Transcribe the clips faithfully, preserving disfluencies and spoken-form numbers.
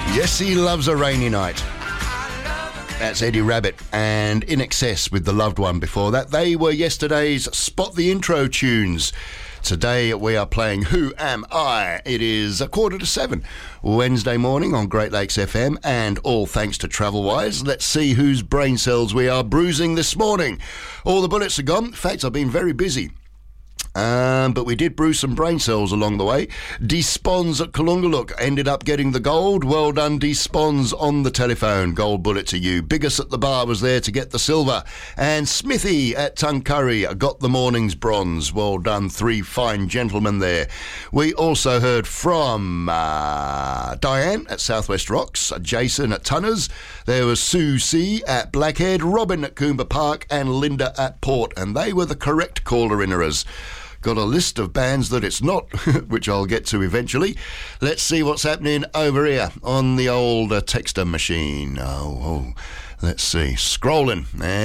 Yes, he loves a rainy night. That's Eddie Rabbit and In Excess with The Loved One before that. They were yesterday's Spot the Intro tunes. Today we are playing Who Am I? It is a quarter to seven, Wednesday morning on Great Lakes F M, and all thanks to Travelwise. Let's see whose brain cells we are bruising this morning. All the bullets are gone. In fact, I've been very busy. Um, but we did bruise some brain cells along the way. Despons at Kalungaluk ended up getting the gold. Well done, Despons, on the telephone. Gold bullet to you. Biggest at the bar was there to get the silver. And Smithy at Tuncurry got the morning's bronze. Well done, three fine gentlemen there. We also heard from uh, Diane at Southwest Rocks, Jason at Tunners. There was Sue C at Blackhead, Robin at Coomba Park, and Linda at Port. And they were the correct caller-innerers. Got a list of bands that it's not, which I'll get to eventually. Let's see what's happening over here on the old uh, texter machine. Oh, oh, let's see. Scrolling.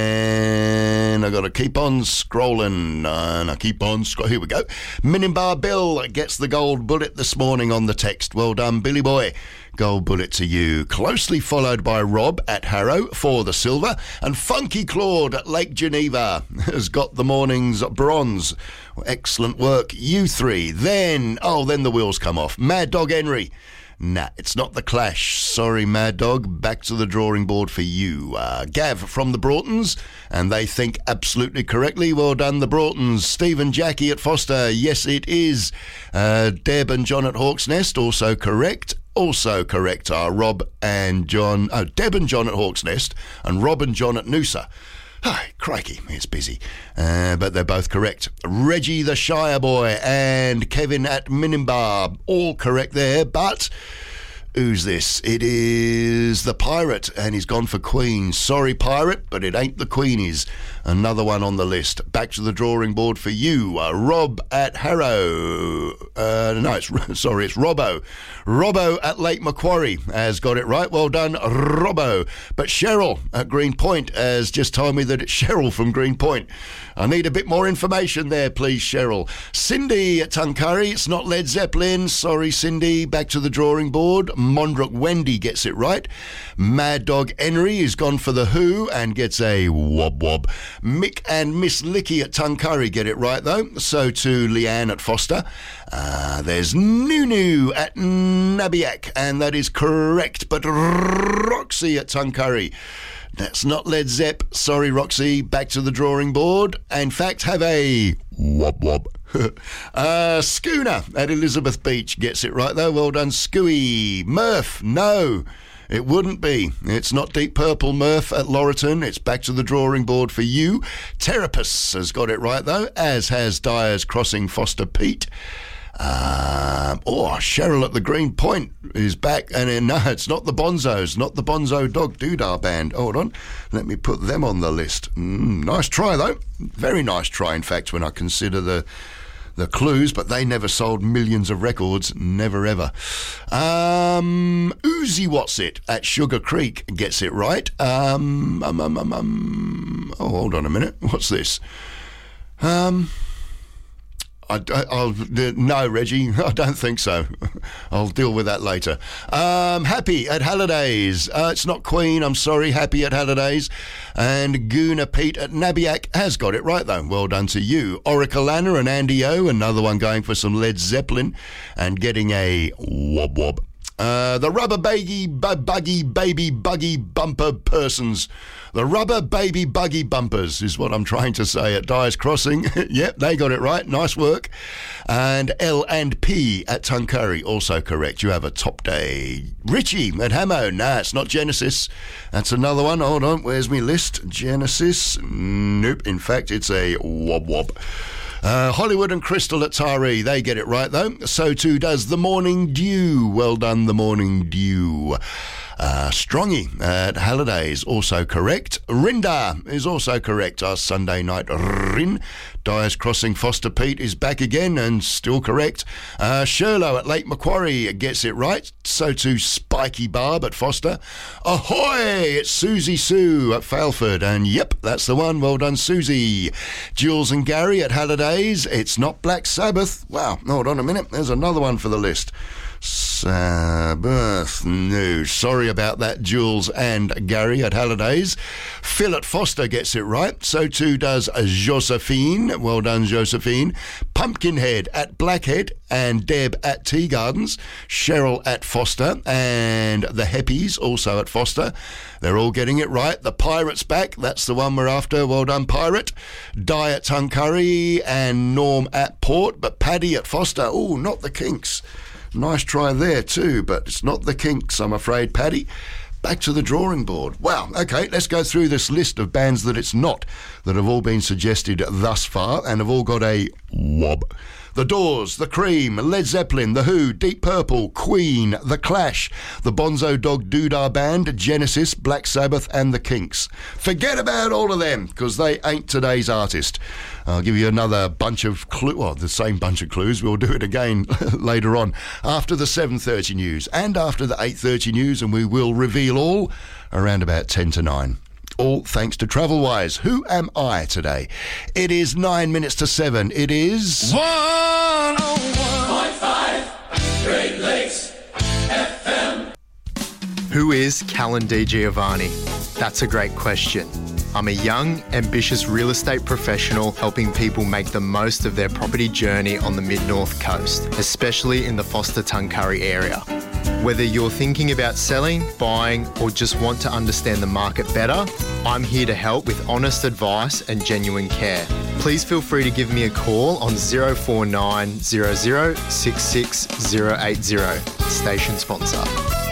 And I've got to keep on scrolling. And I keep on scrolling. Here we go. Minimbar Bill gets the gold bullet this morning on the text. Well done, Billy Boy. Gold bullet to you. Closely followed by Rob at Harrow for the silver. And Funky Claude at Lake Geneva has got the morning's bronze. Excellent work, you three. Then, oh, then the wheels come off. Mad Dog Henry. Nah, it's not the Clash. Sorry, Mad Dog. Back to the drawing board for you. Uh, Gav from the Broughtons, and they think absolutely correctly. Well done, the Broughtons. Stephen Jackie at Foster. Yes, it is. Uh, Deb and John at Hawk's Nest, also correct. Also correct are Rob and John. Oh, Deb and John at Hawk's Nest, and Rob and John at Noosa. Oh, crikey, it's busy. Uh, but they're both correct. Reggie the Shire Boy and Kevin at Minimbar, all correct there, but who's this? It is the Pirate, and he's gone for Queen. Sorry, Pirate, but it ain't the Queenies. Another one on the list. Back to the drawing board for you. Uh, Rob at Harrow. Uh, no, it's, sorry, it's Robbo. Robbo at Lake Macquarie has got it right. Well done, Robbo. But Cheryl at Green Point has just told me that it's Cheryl from Green Point. I need a bit more information there, please, Cheryl. Cindy at Tuncurry. It's not Led Zeppelin. Sorry, Cindy. Back to the drawing board. Mondrook Wendy gets it right. Mad Dog Henry has gone for the Who and gets a wob wob. Mick and Miss Licky at Tuncurry get it right, though. So too Leanne at Foster. Uh, there's Nunu at Nabiac, and that is correct. But Roxy at Tuncurry. That's not Led Zepp. Sorry, Roxy. Back to the drawing board. In fact, have a wob wob. uh, Schooner at Elizabeth Beach gets it right, though. Well done, Scooey. Murph, no. It wouldn't be. It's not Deep Purple, Murph at Laurelton. It's back to the drawing board for you. Terapus has got it right, though, as has Dyer's Crossing Foster Pete. Um, oh, Cheryl at the Green Point is back. And uh, no, it's not the Bonzos, not the Bonzo Dog Doodah Band. Hold on. Let me put them on the list. Mm, nice try, though. Very nice try, in fact, when I consider the... the clues, but they never sold millions of records, never ever. Um, Uzi What's It at Sugar Creek gets it right. Um, um, um, um, um, oh, hold on a minute. What's this? Um, I, I, I'll, no, Reggie, I don't think so. I'll deal with that later. Um, Happy at Hallidays. Uh, it's not Queen, I'm sorry. Happy at Hallidays. And Goona Pete at Nabiac has got it right, though. Well done to you. Oracle Anna and Andy O, another one going for some Led Zeppelin and getting a wob wob. Uh, the Rubber Baby bu- Buggy Baby Buggy Bumper Persons. The Rubber Baby Buggy Bumpers is what I'm trying to say at Dyer's Crossing. Yep, they got it right. Nice work. And L and P at Tuncurry, also correct. You have a top day. Richie at Hamo. Nah, it's not Genesis. That's another one. Hold on, where's my list? Genesis. Nope. In fact, it's a wob wob. Uh, Hollywood and Crystal at Taree, they get it right, though. So too does The Morning Dew. Well done, The Morning Dew. Uh, Strongy at Hallidays, also correct. Rinda is also correct. Our Sunday night Rin. Dyer's Crossing Foster Pete is back again and still correct. Uh, Sherlow at Lake Macquarie gets it right. So too Spiky Barb at Foster. Ahoy! It's Susie Sue at Failford. And yep, that's the one. Well done, Susie. Jules and Gary at Hallidays. It's not Black Sabbath. Wow, hold on a minute. There's another one for the list. Sabbath news. Sorry about that, Jules and Gary at Hallidays. Phil at Foster gets it right. So too does Josephine. Well done, Josephine. Pumpkinhead at Blackhead and Deb at Tea Gardens. Cheryl at Foster and the Heppies also at Foster. They're all getting it right. The Pirate's back. That's the one we're after. Well done, Pirate. Di at Tuncurry and Norm at Port. But Paddy at Foster. Oh, not the Kinks. Nice try there too, but it's not the Kinks, I'm afraid, Paddy. Back to the drawing board. Wow, okay, let's go through this list of bands that it's not, that have all been suggested thus far and have all got a wob. The Doors, The Cream, Led Zeppelin, The Who, Deep Purple, Queen, The Clash, The Bonzo Dog Doodah Band, Genesis, Black Sabbath and The Kinks. Forget about all of them, because they ain't today's artist. I'll give you another bunch of clues, well, the same bunch of clues. We'll do it again later on, after the seven thirty news and after the eight thirty news, and we will reveal all around about ten to nine. All thanks to Travelwise. Who am I today? It is nine minutes to seven. It is one oh one point five Great Lakes F M. Who is Callan DiGiovanni? That's a great question. I'm a young, ambitious real estate professional helping people make the most of their property journey on the Mid-North Coast, especially in the Foster-Tuncurry area. Whether you're thinking about selling, buying, or just want to understand the market better, I'm here to help with honest advice and genuine care. Please feel free to give me a call on zero four nine zero zero six six zero eight zero. Station sponsor.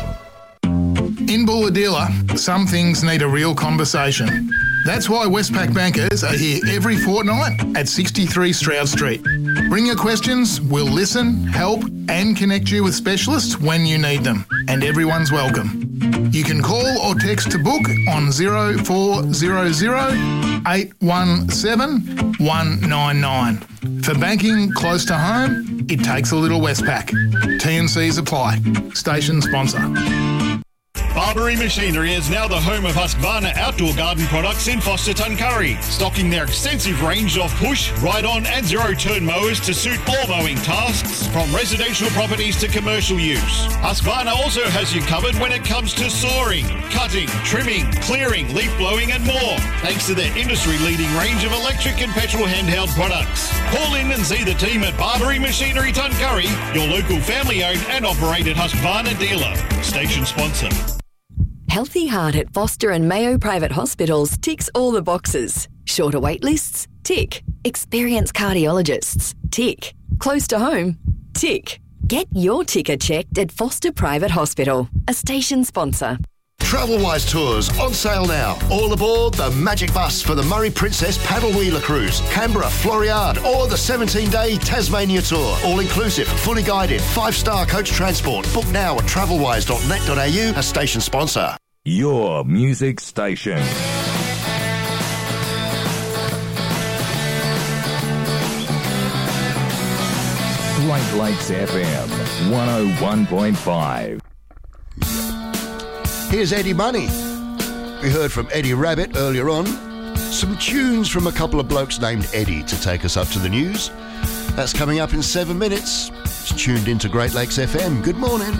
In Bulahdelah, some things need a real conversation. That's why Westpac bankers are here every fortnight at sixty-three Stroud Street. Bring your questions, we'll listen, help and connect you with specialists when you need them. And everyone's welcome. You can call or text to book on zero four zero zero eight one seven one nine nine. For banking close to home, it takes a little Westpac. T and Cs apply. Station sponsor. Barbary Machinery is now the home of Husqvarna outdoor garden products in Foster-Tuncurry, stocking their extensive range of push, ride-on and zero-turn mowers to suit all mowing tasks, from residential properties to commercial use. Husqvarna also has you covered when it comes to sawing, cutting, trimming, clearing, leaf blowing and more, thanks to their industry-leading range of electric and petrol handheld products. Call in and see the team at Barbary Machinery Tuncurry, your local family-owned and operated Husqvarna dealer. Station sponsor. Healthy Heart at Foster and Mayo Private Hospitals ticks all the boxes. Shorter wait lists? Tick. Experienced cardiologists? Tick. Close to home? Tick. Get your ticker checked at Foster Private Hospital, a station sponsor. Travelwise Tours on sale now. All aboard the Magic Bus for the Murray Princess Paddle Wheeler Cruise, Canberra, Floriade, or the seventeen-day Tasmania Tour. All inclusive, fully guided, five-star coach transport. Book now at travelwise dot net dot a u, a station sponsor. Your music station. Great Lakes F M, one oh one point five. Here's Eddie Money. We heard from Eddie Rabbit earlier on. Some tunes from a couple of blokes named Eddie to take us up to the news. That's coming up in seven minutes. It's tuned into Great Lakes F M. Good morning.